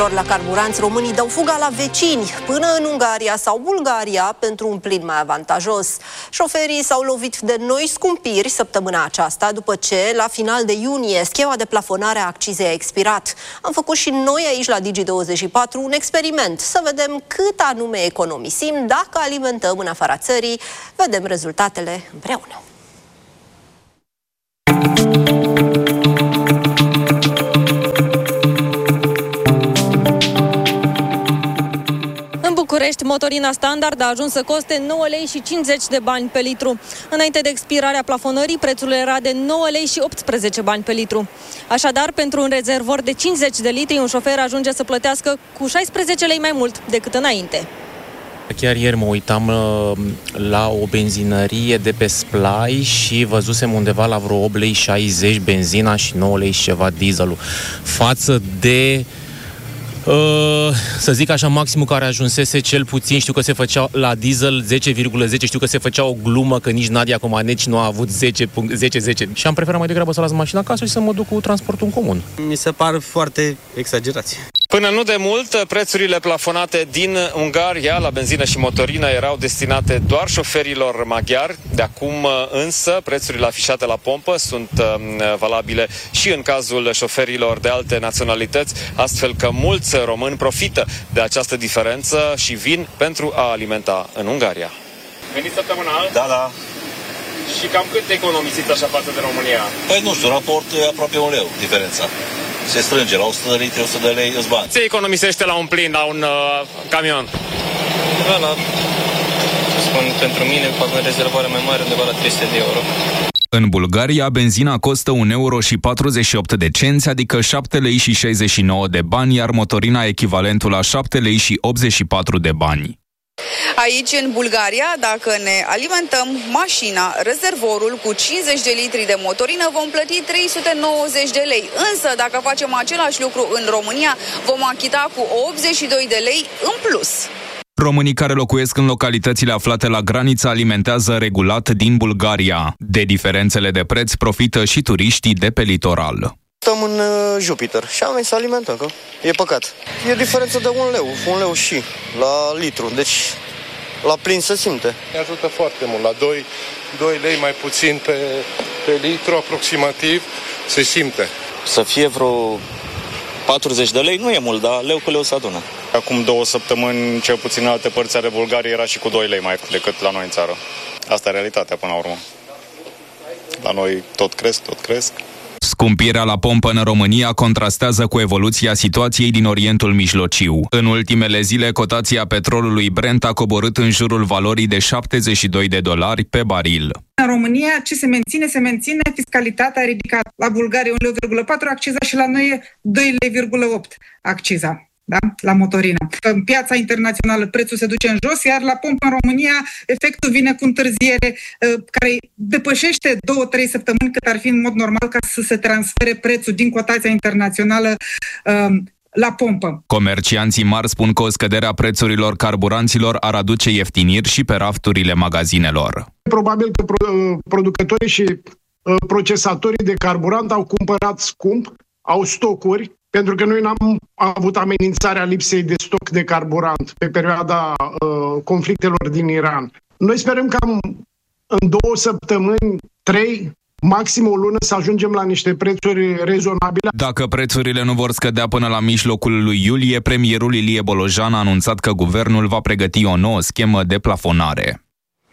La carburanți, românii dau fuga la vecini până în Ungaria sau Bulgaria pentru un plin mai avantajos. Șoferii s-au lovit de noi scumpiri săptămâna aceasta după ce, la final de iunie, schema de plafonare a accizei a expirat. Am făcut și noi aici la Digi24 un experiment să vedem cât anume economisim dacă alimentăm în afara țării. Vedem rezultatele împreună. București, motorina standard a ajuns să coste 9 lei și 50 de bani pe litru. Înainte de expirarea plafonării, prețul era de 9 lei și 18 bani pe litru. Așadar, pentru un rezervor de 50 de litri, un șofer ajunge să plătească cu 16 lei mai mult decât înainte. Chiar ieri mă uitam la o benzinărie de pe Splai și văzusem undeva la vreo 8 lei 60 benzina și 9 lei și ceva dieselul. Față de să zic așa, maximul care ajunsese cel puțin, știu că se făcea la diesel 10,10, știu că se făcea o glumă că nici Nadia Comaneci nu a avut 10 și am preferat mai degrabă să las mașina acasă și să mă duc cu transportul în comun. Mi se par foarte exagerați. Până nu de mult, prețurile plafonate din Ungaria la benzină și motorină erau destinate doar șoferilor maghiari. De acum însă, prețurile afișate la pompă sunt valabile și în cazul șoferilor de alte naționalități, astfel că mulți români profită de această diferență și vin pentru a alimenta în Ungaria. Veniți săptămânal? Da. Și cam cât economisiți așa față de România? Păi nu știu, raport aproape 1 leu diferența. Se strânge la 100 de litri, 100 de lei, îți bani. Ce economisește la un plin, la un camion? Spun, pentru mine fac o rezervare mai mare, undeva la 300 de euro. În Bulgaria, benzina costă 1,48 euro, adică 7 lei și 69 de bani, iar motorina echivalentul la 7 lei și 84 de bani. Aici, în Bulgaria, dacă ne alimentăm mașina, rezervorul cu 50 de litri de motorină, vom plăti 390 de lei. Însă, dacă facem același lucru în România, vom achita cu 82 de lei în plus. Românii care locuiesc în localitățile aflate la graniță alimentează regulat din Bulgaria. De diferențele de preț profită și turiștii de pe litoral. Stăm în Jupiter și am venit să alimentăm, că e păcat. E diferență de 1 leu și la litru, deci la plin se simte. Ne ajută foarte mult, la 2 lei mai puțin pe litru aproximativ se simte. Să fie vreo 40 de lei nu e mult, dar leu cu leu se adună. Acum 2 săptămâni, cel puțin în alte părți ale Bulgariei, era și cu 2 lei mai decât la noi în țară. Asta e realitatea până la urmă. La noi tot cresc. Scumpirea la pompă în România contrastează cu evoluția situației din Orientul Mijlociu. În ultimele zile, cotația petrolului Brent a coborât în jurul valorii de $72 pe baril. În România, ce se menține? Se menține fiscalitatea ridicată. La Bulgaria 1,4 acciza și la noi 2,8 acciza. Da? La motorină. În piața internațională prețul se duce în jos, iar la pompă în România efectul vine cu întârziere care depășește 2-3 săptămâni cât ar fi în mod normal ca să se transfere prețul din cotația internațională la pompă. Comercianții mari spun că o scădere a prețurilor carburanților ar aduce ieftiniri și pe rafturile magazinelor. Probabil că producătorii și procesatorii de carburant au cumpărat scump, au stocuri, pentru că noi n-am avut amenințarea lipsei de stoc de carburant pe perioada conflictelor din Iran. Noi sperăm că în 2 săptămâni, 3, maxim o lună să ajungem la niște prețuri rezonabile. Dacă prețurile nu vor scădea până la mijlocul lui iulie, premierul Ilie Bolojan a anunțat că guvernul va pregăti o nouă schemă de plafonare.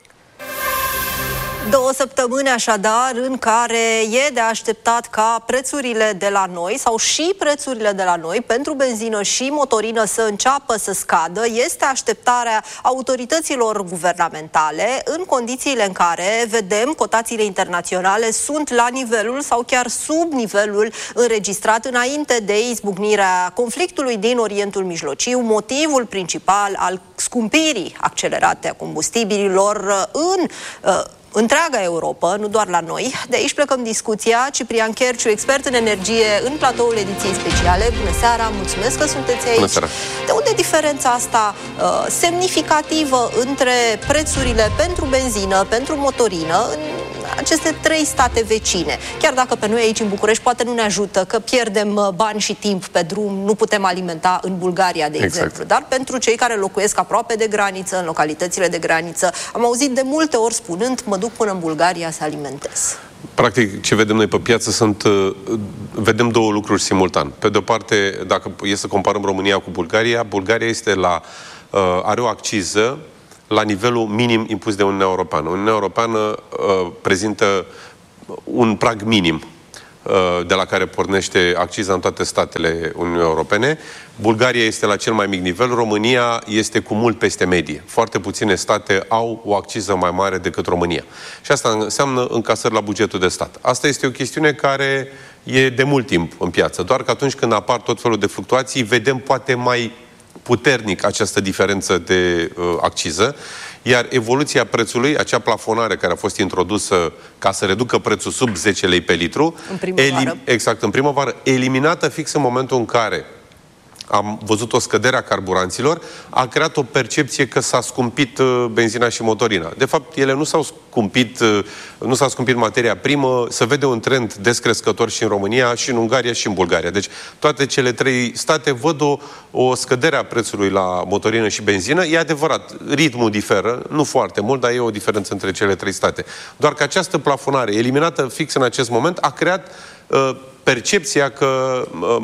2 săptămâni așadar în care e de așteptat ca prețurile de la noi sau și prețurile de la noi pentru benzină și motorină să înceapă să scadă. Este așteptarea autorităților guvernamentale în condițiile în care vedem cotațiile internaționale sunt la nivelul sau chiar sub nivelul înregistrat înainte de izbucnirea conflictului din Orientul Mijlociu, motivul principal al scumpirii accelerate a combustibililor în întreaga Europa, nu doar la noi. De aici plecăm discuția. Ciprian Cherciu, expert în energie în platoul ediției speciale. Bună seara, mulțumesc că sunteți aici. Bună seara. De unde diferența asta semnificativă între prețurile pentru benzină, pentru motorină, în aceste 3 state vecine. Chiar dacă pe noi aici în București poate nu ne ajută, că pierdem bani și timp pe drum, nu putem alimenta în Bulgaria, de exemplu. Dar pentru cei care locuiesc aproape de graniță, în localitățile de graniță, am auzit de multe ori spunând, mă duc până în Bulgaria să alimentez. Practic, ce vedem noi pe piață vedem două lucruri simultan. Pe de-o parte, dacă e să comparăm România cu Bulgaria, Bulgaria este are o acciză la nivelul minim impus de Uniunea Europeană. Uniunea Europeană prezintă un prag minim de la care pornește acciza în toate statele Uniunii Europene. Bulgaria este la cel mai mic nivel, România este cu mult peste medie. Foarte puține state au o acciză mai mare decât România. Și asta înseamnă încasări la bugetul de stat. Asta este o chestiune care e de mult timp în piață, doar că atunci când apar tot felul de fluctuații, vedem poate mai puternic această diferență de acciză, iar evoluția prețului, acea plafonare care a fost introdusă ca să reducă prețul sub 10 lei pe litru, în primăvară, eliminată fix în momentul în care am văzut o scădere a carburanților, a creat o percepție că s-a scumpit benzina și motorina. De fapt, ele nu s-au scumpit, nu s-a scumpit materia primă, se vede un trend descrescător și în România, și în Ungaria, și în Bulgaria. Deci, toate cele 3 state văd o scădere a prețului la motorină și benzină. E adevărat, ritmul diferă, nu foarte mult, dar e o diferență între cele 3 state. Doar că această plafonare, eliminată fix în acest moment, a creat percepția că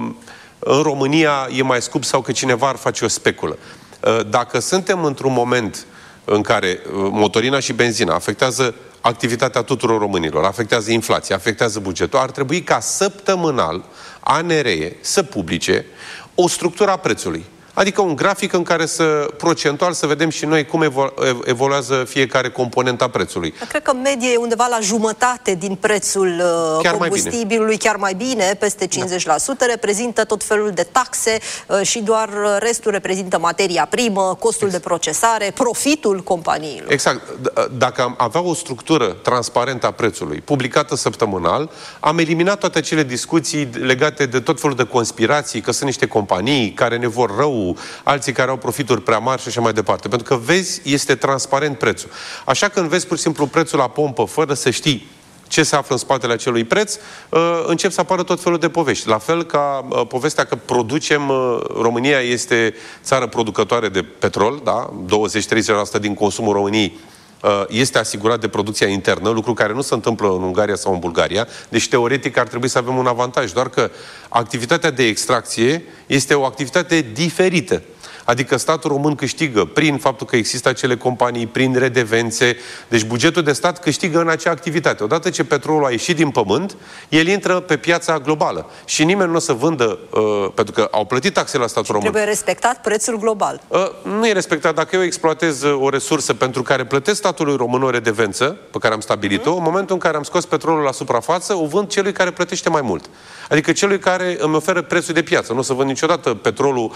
în România e mai scump sau că cineva ar face o speculă. Dacă suntem într-un moment în care motorina și benzina afectează activitatea tuturor românilor, afectează inflația, afectează bugetul, ar trebui ca săptămânal ANRE să publice o structură a prețului. Adică un grafic în care procentual să vedem și noi cum evoluează fiecare componentă a prețului. Cred că media e undeva la jumătate din prețul combustibilului, chiar mai bine, peste 50%, reprezintă tot felul de taxe și doar restul reprezintă materia primă, costul de procesare, profitul companiilor. Exact. Dacă am avea o structură transparentă a prețului, publicată săptămânal, am eliminat toate acele discuții legate de tot felul de conspirații, că sunt niște companii care ne vor rău, alții care au profituri prea mari și așa mai departe. Pentru că vezi, este transparent prețul. Așa când vezi pur și simplu prețul la pompă, fără să știi ce se află în spatele acelui preț, încep să apară tot felul de povești. La fel ca povestea că producem, România este țară producătoare de petrol, da? 20-30% din consumul României este asigurat de producția internă, lucru care nu se întâmplă în Ungaria sau în Bulgaria, deci teoretic ar trebui să avem un avantaj, doar că activitatea de extracție este o activitate diferită. Adică statul român câștigă prin faptul că există acele companii, prin redevențe, deci bugetul de stat câștigă în acea activitate. Odată ce petrolul a ieșit din pământ, el intră pe piața globală. Și nimeni nu o să vândă, pentru că au plătit taxe la statul român. Trebuie respectat prețul global. Nu e respectat. Dacă eu exploatez o resursă pentru care plătesc statului român o redevență, pe care am stabilit-o, în momentul în care am scos petrolul la suprafață, o vând celui care plătește mai mult. Adică celui care îmi oferă prețul de piață. Nu o să vând niciodată petrolul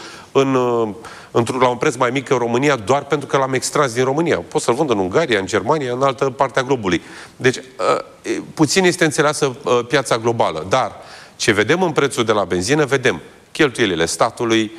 la un preț mai mic în România doar pentru că l-am extras din România. Pot să-l vând în Ungaria, în Germania, în altă parte a globului. Deci, puțin este înțeleasă piața globală. Dar ce vedem în prețul de la benzină, vedem cheltuielile statului,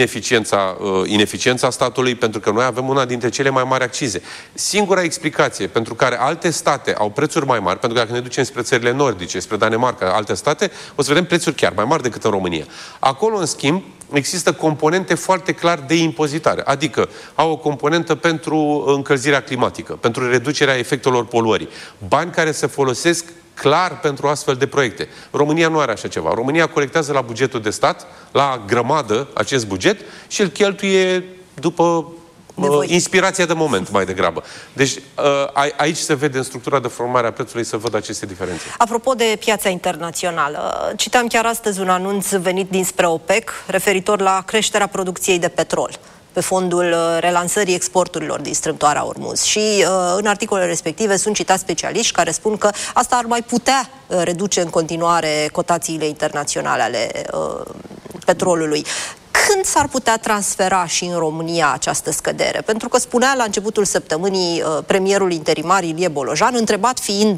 ineficiența statului, pentru că noi avem una dintre cele mai mari accize. Singura explicație pentru care alte state au prețuri mai mari, pentru că dacă ne ducem spre țările nordice, spre Danemarca, alte state, o să vedem prețuri chiar mai mari decât în România. Acolo, în schimb, există componente foarte clar de impozitare, adică au o componentă pentru încălzirea climatică, pentru reducerea efectelor poluării, bani care se folosesc clar pentru astfel de proiecte. România nu are așa ceva. România colectează la bugetul de stat, la grămadă, acest buget și îl cheltuie după inspirația de moment, mai degrabă. Deci, aici se vede în structura de formare a prețului, să văd aceste diferențe. Apropo de piața internațională, citeam chiar astăzi un anunț venit dinspre OPEC referitor la creșterea producției de petrol pe fondul relansării exporturilor din strâmtoarea Ormuz. Și în articolele respective sunt citați specialiști care spun că asta ar mai putea reduce în continuare cotațiile internaționale ale petrolului. Când s-ar putea transfera și în România această scădere? Pentru că spunea la începutul săptămânii premierul interimar Ilie Bolojan, întrebat fiind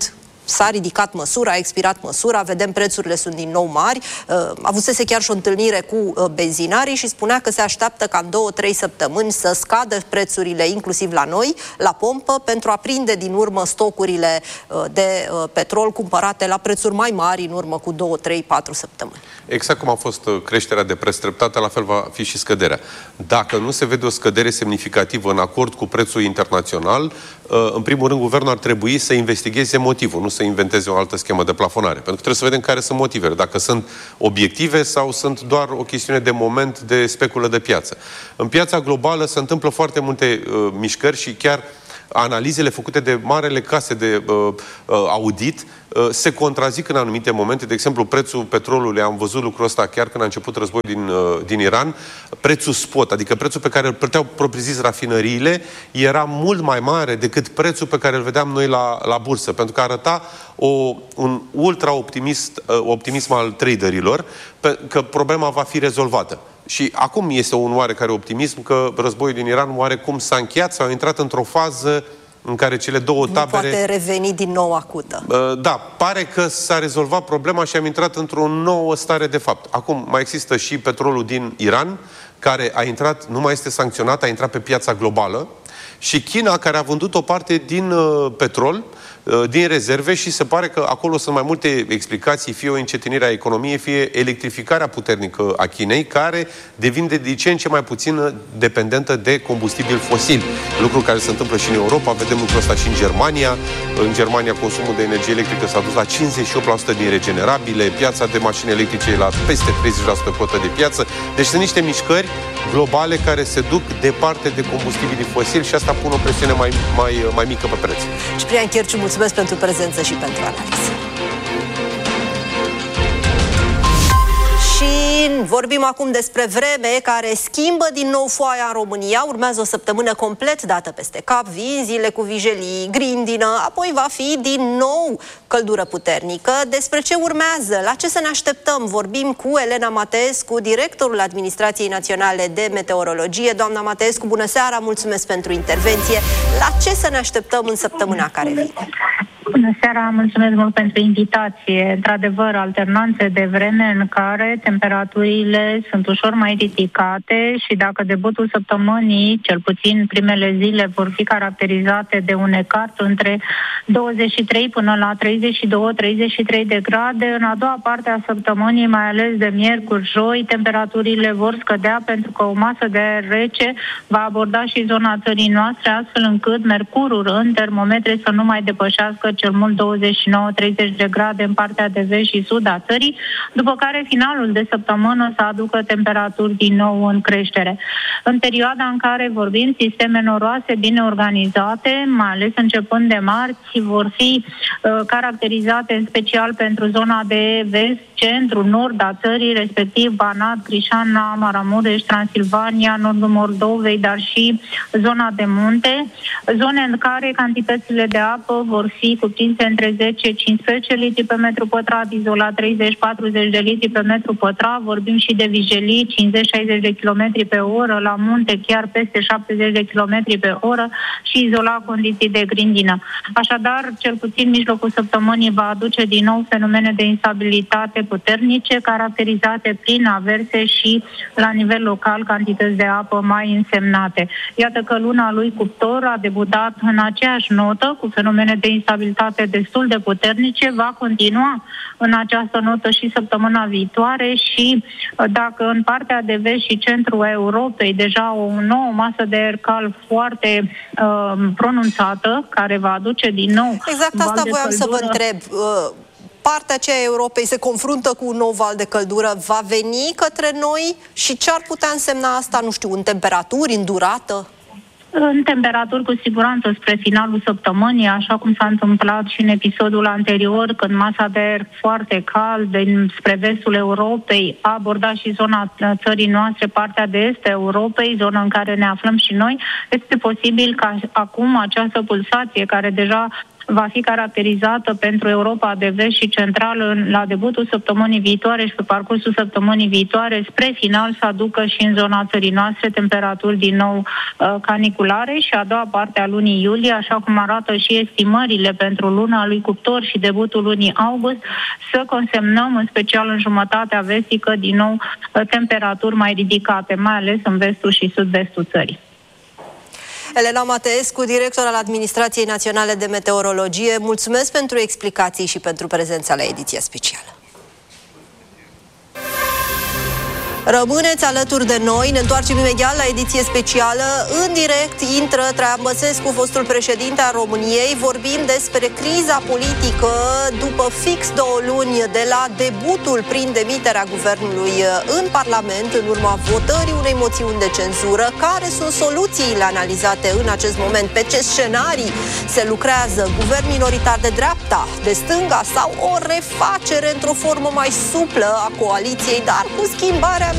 s-a ridicat măsura, a expirat măsura, vedem prețurile sunt din nou mari. Avusese chiar și o întâlnire cu benzinarii și spunea că se așteaptă ca în 2-3 săptămâni să scadă prețurile, inclusiv la noi, la pompă, pentru a prinde din urmă stocurile de petrol cumpărate la prețuri mai mari în urmă cu 2, 3, 4 săptămâni. Exact cum a fost creșterea de preț treptată, la fel va fi și scăderea. Dacă nu se vede o scădere semnificativă în acord cu prețul internațional, în primul rând, guvernul ar trebui să investigheze motivul, nu să inventeze o altă schemă de plafonare. Pentru că trebuie să vedem care sunt motivele, dacă sunt obiective sau sunt doar o chestiune de moment, de speculă de piață. În piața globală se întâmplă foarte multe mișcări și chiar analizele făcute de marele case de audit se contrazic în anumite momente. De exemplu, prețul petrolului, am văzut lucrul ăsta chiar când a început războiul din Iran, prețul spot, adică prețul pe care îl plăteau propriu-zis rafinăriile, era mult mai mare decât prețul pe care îl vedeam noi la bursă, pentru că arăta un ultra-optimism al traderilor că problema va fi rezolvată. Și acum este un oarecare optimism că războiul din Iran oarecum s-a încheiat sau a intrat într-o fază în care cele două tabere... Nu poate reveni din nou acută. Da, pare că s-a rezolvat problema și am intrat într-o nouă stare de fapt. Acum mai există și petrolul din Iran, care a intrat, nu mai este sancționat, a intrat pe piața globală, și China, care a vândut o parte din petrol, din rezerve, și se pare că acolo sunt mai multe explicații, fie o încetinire a economiei, fie electrificarea puternică a Chinei, care devine de ce în ce mai puțin dependentă de combustibili fosili. Lucru care se întâmplă și în Europa, vedem lucrul ăsta și în Germania. În Germania consumul de energie electrică s-a dus la 58% din regenerabile, piața de mașini electrice e la peste 30% cotă de piață. Deci sunt niște mișcări globale care se duc departe de combustibilii fosili și asta pune o presiune mai mică pe preț. Ciprian Chierciu, mulțumesc pentru prezență și pentru analiză. Și vorbim acum despre vreme care schimbă din nou foaia în România. Urmează o săptămână complet dată peste cap, vin zile cu vijelii, grindină, apoi va fi din nou căldură puternică. Despre ce urmează? La ce să ne așteptăm? Vorbim cu Elena Mateescu, directorul Administrației Naționale de Meteorologie. Doamna Mateescu, bună seara, mulțumesc pentru intervenție. La ce să ne așteptăm în săptămâna care vine? Bună seara, mulțumesc mult pentru invitație. Într-adevăr, alternanțe de vreme în care temperaturile sunt ușor mai ridicate și dacă debutul săptămânii, cel puțin primele zile, vor fi caracterizate de un ecart între 23 până la 32-33 de grade, în a doua parte a săptămânii, mai ales de miercuri, joi, temperaturile vor scădea pentru că o masă de aer rece va aborda și zona țării noastre, astfel încât mercurul în termometre să nu mai depășească cel mult 29-30 de grade în partea de vest și sud a țării, după care finalul de săptămână să aducă temperaturi din nou în creștere. În perioada în care vorbim, sisteme noroase bine organizate, mai ales începând de marți, vor fi caracterizate în special pentru zona de vest, centru, nord a țării, respectiv Banat, Crișana, Maramureș, Transilvania, nordul Moldovei, dar și zona de munte, zone în care cantitățile de apă vor fi cuprinse între 10-15 litri pe metru pătrat, izolat 30-40 de litri pe metru pătrat, vorbim și de vijelii 50-60 de km pe oră, la munte chiar peste 70 de km pe oră și izolat condiții de grindină. Așadar, cel puțin mijlocul săptămânii va aduce din nou fenomene de instabilitate puternice, caracterizate prin averse și, la nivel local, cantități de apă mai însemnate. Iată că luna lui Cuptor a debutat în aceeași notă, cu fenomene de instabilitate destul de puternice, va continua în această notă și săptămâna viitoare și dacă în partea de vest și centrul Europei deja o nouă masă de aer cald foarte pronunțată, care va aduce din nou... Exact asta voiam să vă întreb. Partea aceea a Europei se confruntă cu un nou val de căldură, va veni către noi și ce ar putea însemna asta, nu știu, în temperaturi, în durată? În temperaturi, cu siguranță, spre finalul săptămânii, așa cum s-a întâmplat și în episodul anterior, când masa de aer foarte cald spre vestul Europei a abordat și zona țării noastre, partea de est a Europei, zona în care ne aflăm și noi, este posibil ca acum această pulsație, care deja va fi caracterizată pentru Europa de Vest și Centrală la debutul săptămânii viitoare și pe parcursul săptămânii viitoare, spre final să aducă și în zona țării noastre temperaturi din nou caniculare și a doua parte a lunii iulie, așa cum arată și estimările pentru luna lui Cuptor și debutul lunii august, să consemnăm, în special în jumătatea vestică, din nou temperaturi mai ridicate, mai ales în vestul și sud-vestul țării. Elena Mateescu, director al Administrației Naționale de Meteorologie, mulțumesc pentru explicații și pentru prezența la ediția specială. Rămâneți alături de noi, ne întoarcem imediat la ediție specială. În direct intră Traian Băsescu, fostul președinte al României. Vorbim despre criza politică după fix 2 luni de la debutul prin demiterea guvernului în Parlament, în urma votării unei moțiuni de cenzură. Care sunt soluțiile analizate în acest moment? Pe ce scenarii se lucrează? Guvern minoritar de dreapta, de stânga sau o refacere într-o formă mai suplă a coaliției, dar cu schimbarea